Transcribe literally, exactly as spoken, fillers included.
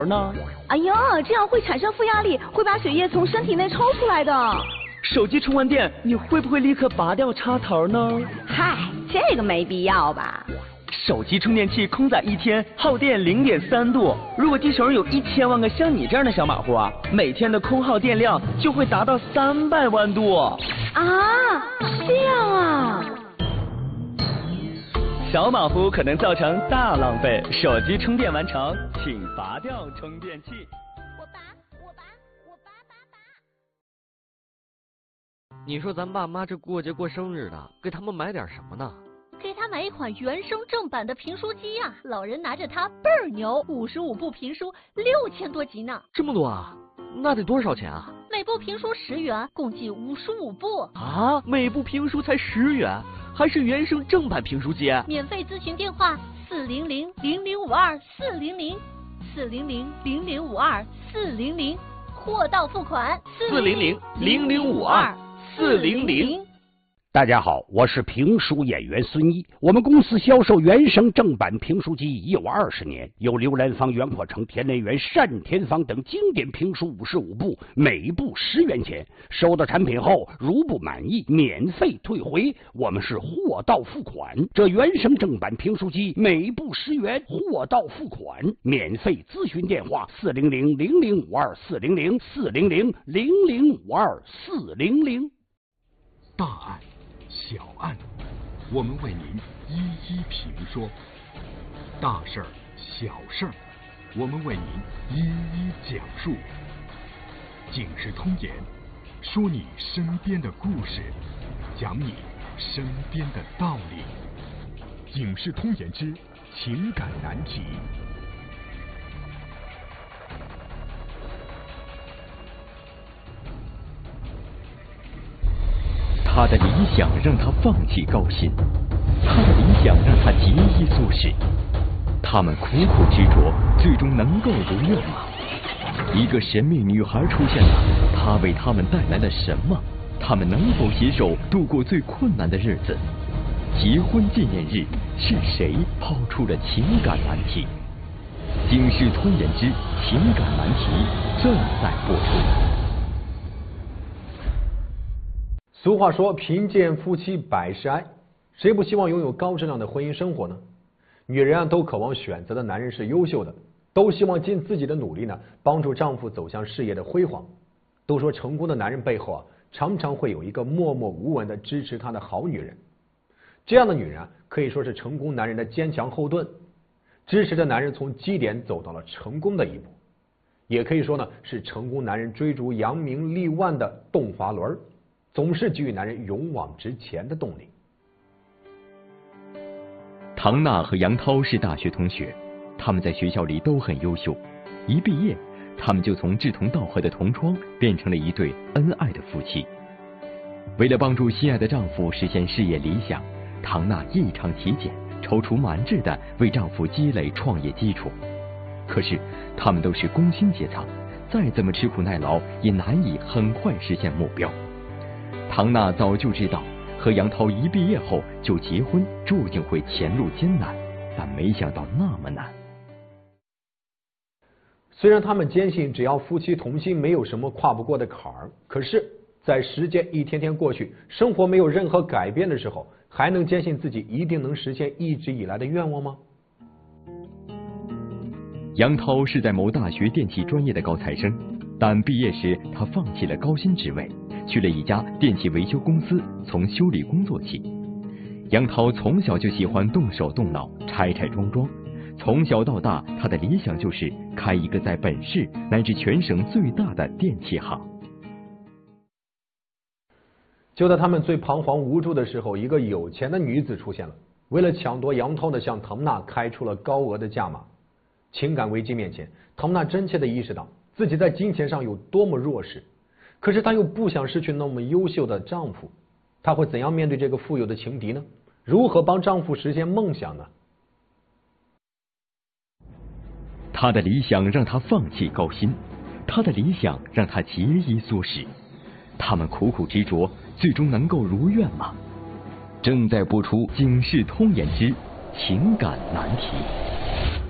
呢？ 哎呦，这样会产生负压力，会把血液从身体内抽出来的。 手机充完电，你会不会立刻拔掉插头呢？ 嗨，这个没必要吧。 手机充电器空载一天耗电零点三度，如果地球上有一千万个像你这样的小马虎啊，每天的空耗电量就会达到三百万度。 啊，这样啊。 小马虎可能造成大浪费，手机充电完成，请拔掉充电器。 我拔，我拔，我拔拔拔。 你说咱爸妈这过节过生日的，给他们买点什么呢？ 给他买一款原声正版的评书机呀、啊，老人拿着它倍儿牛，五十五部评书，六千多集呢。 这么多啊？那得多少钱啊？ 每部评书十元，共计五十五部。 啊，每部评书才十元，还是原声正版评书机？ 免费咨询电话：四零零零零五二四零零，四零零零零五二四零零，货到付款。 四零零零零五二四零零。 大家好，我是评书演员孙一。我们公司销售原声正版评书机已有二十年，有刘兰芳、袁阔成、田连元、单田芳等经典评书五十五部，每部十元钱。收到产品后，如不满意，免费退回。我们是货到付款。这原声正版评书机每部十元，货到付款，免费咨询电话：四零零零零五二四零零四零零零零五二四零零。 大案。小案，我们为您一一评说；大事儿、小事儿，我们为您一一讲述。警世通言，说你身边的故事，讲你身边的道理。警世通言之情感难题。 他的理想让他放弃高薪，他的理想让他节衣缩食。他们苦苦执着，最终能够如愿吗？一个神秘女孩出现了，她为他们带来了什么？他们能否携手度过最困难的日子？结婚纪念日，是谁抛出了情感难题？警世通言之情感难题正在播出。 俗话说，贫贱夫妻百事哀，谁不希望拥有高质量的婚姻生活呢？女人啊，都渴望选择的男人是优秀的，都希望尽自己的努力呢，帮助丈夫走向事业的辉煌。都说成功的男人背后啊，常常会有一个默默无闻的支持他的好女人。这样的女人啊，可以说是成功男人的坚强后盾，支持着男人从基点走到了成功的一步，也可以说呢，是成功男人追逐扬名立万的动滑轮，总是给予男人勇往直前的动力。 唐娜和杨涛是大学同学，他们在学校里都很优秀，一毕业，他们就从志同道合的同窗变成了一对恩爱的夫妻。为了帮助心爱的丈夫实现事业理想，唐娜异常体检，踌躇满志地为丈夫积累创业基础。可是他们都是工薪阶层，再怎么吃苦耐劳，也难以很快实现目标。唐娜早就知道，和杨涛一毕业后就结婚，注定会前路艰难，但没想到那么难。 虽然他们坚信只要夫妻同心，没有什么跨不过的坎儿，可是，在时间一天天过去，生活没有任何改变的时候，还能坚信自己一定能实现一直以来的愿望吗？ 杨涛是在某大学电气专业的高材生，但毕业时他放弃了高薪职位，去了一家电气维修公司，从修理工做起。杨涛从小就喜欢动手动脑，拆拆装装，从小到大，他的理想就是开一个在本市乃至全省最大的电气行。 就在他们最彷徨无助的时候，一个有钱的女子出现了，为了抢夺杨涛呢，向唐娜开出了高额的价码。情感危机面前，唐娜真切地意识到自己在金钱上有多么弱势，可是她又不想失去那么优秀的丈夫，她会怎样面对这个富有的情敌呢？如何帮丈夫实现梦想呢？ 她的理想让她放弃高薪，她的理想让她节衣缩食。他们苦苦执着，最终能够如愿吗？正在播出《警世通言之情感难题》。